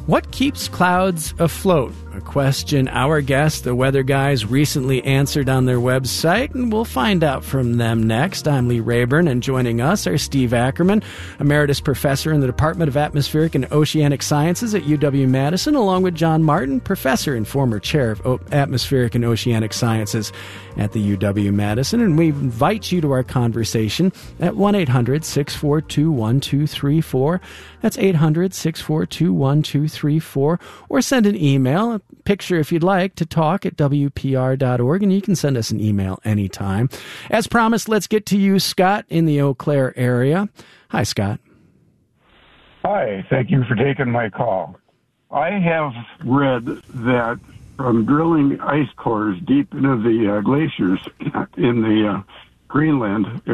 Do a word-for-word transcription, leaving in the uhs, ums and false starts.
What keeps clouds afloat? A question our guests, the Weather Guys, recently answered on their website, and we'll find out from them next. I'm Lee Rayburn, and joining us are Steve Ackerman, Emeritus Professor in the Department of Atmospheric and Oceanic Sciences at U W-Madison, along with John Martin, Professor and former Chair of o- Atmospheric and Oceanic Sciences at the U W-Madison. And we invite you to our conversation at one eight hundred six four two one two three four. That's eight hundred six four two one two three four. Or send an email, a picture if you'd like, to talk at W P R dot org, and you can send us an email anytime. As promised, let's get to you, Scott, in the Eau Claire area. Hi, Scott. Hi, thank you for taking my call. I have read that from drilling ice cores deep into the uh, glaciers in the uh, Greenland